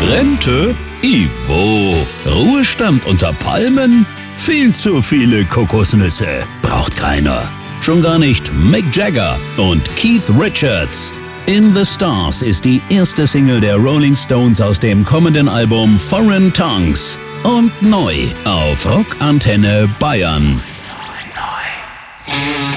Rente? Ivo. Ruhestand unter Palmen? Viel zu viele Kokosnüsse. Braucht keiner. Schon gar nicht Mick Jagger und Keith Richards. In the Stars ist die erste Single der Rolling Stones aus dem kommenden Album Foreign Tongues. Und neu auf Rockantenne Bayern. Neu.